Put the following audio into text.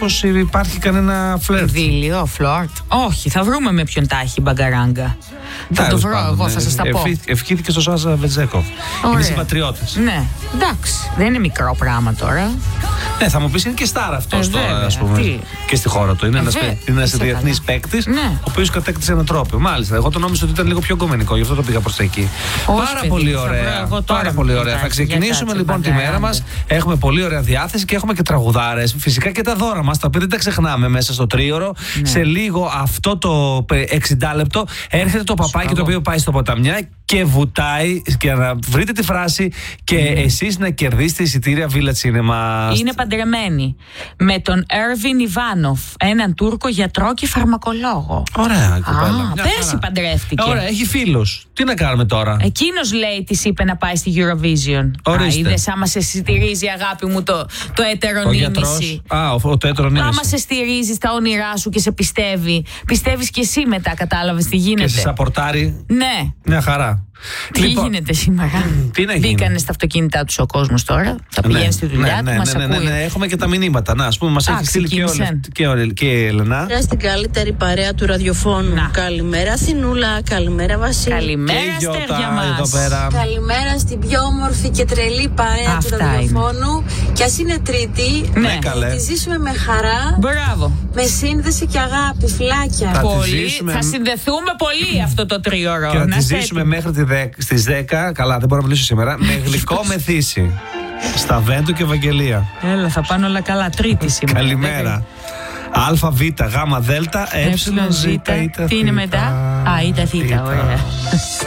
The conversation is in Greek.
μήπως υπάρχει κανένα φλερτ. Δίλιο, φλόρτ. Όχι, θα βρούμε με ποιον τα έχει η μπαγκαράγκα. Θα το βρω εγώ, θα σας τα πω. Ευχήθηκε στο Σάζα Βετζέκοφ. Είναι συμπατριώτες. Ναι, εντάξει. Δεν είναι μικρό πράγμα τώρα. Ναι, θα μου πεις είναι και στάρ αυτός τώρα, ας πούμε. Και στη χώρα του. Είναι ένας διεθνής παίκτης, ο οποίος κατέκτησε ένα τρόπαιο. Μάλιστα. Εγώ το νόμιζα ότι ήταν λίγο πιο κομμενικό, γι' αυτό το πήγα προς τα εκεί. Πάρα πολύ ωραία. Πάρα πολύ ωραία. Θα ξεκινήσουμε λοιπόν τη μέρα μας. Έχουμε πολύ ωραία διάθεση και έχουμε και τραγουδάρες. Φυσικά και τα δώρα μας, τα οποία δεν τα ξεχνάμε μέσα στο τρίωρο. Σε λίγο αυτό το 60 λεπτό έρχεται το παπάκι το οποίο πάει στο ποταμιά και βουτάει. Και να βρείτε τη φράση και εσείς να κερδίσετε εισιτήρια Village Cinema. Είναι παντρεμένη με τον Έρβιν Ιβάνοφ, έναν Τούρκο γιατρό και φαρμακολόγο. Ωραία, κοπέλα. Πέρσι παντρεύτηκε. Ωραία, έχει φίλους. Τι να κάνουμε τώρα. Εκείνος λέει, της είπε να πάει στη Eurovision. Είδες, άμα σε στηρίζει, αγάπη μου, το έτερονίμηση. Το έτερονίμηση. Άμα σε στηρίζει στα όνειρά σου και σε πιστεύει, πιστεύεις και εσύ μετά, κατάλαβες τι γίνεται. Και σε σαπορτάρει. Ναι. Μια χαρά. Τι γίνεται σήμερα. Μπήκανε στα αυτοκίνητά τους ο κόσμος τώρα. Θα πηγαίνει στη δουλειά του. Μας ακούει. Έχουμε και τα μηνύματα. Να, ας πούμε, μας έχει στείλει και η Ελενά. Στην καλύτερη παρέα του ραδιοφώνου. Καλημέρα Θηνούλα, καλημέρα Βασίλη. Καλημέρα αστέρια μας. Καλημέρα στην πιο όμορφη και τρελή παρέα του ραδιοφώνου. Κι ας είναι Τρίτη, να τη ζήσουμε με χαρά. Μπράβο. Με σύνδεση και αγάπη, φυλάκια. Θα συνδεθούμε πολύ αυτό το τρίωρο. Και να τη ζήσουμε μέχρι στις 10. Καλά, δεν μπορώ να μιλήσω σήμερα. Με γλυκό μεθύσι. Στα Βέντο και Ευαγγελία. Έλα, θα πάνε όλα καλά. Τρίτη σήμερα. Καλημέρα. Α, Β, Γ, Δ, Ε, Ζ, Τι είναι μετά? Ήτα Θ, ωραία.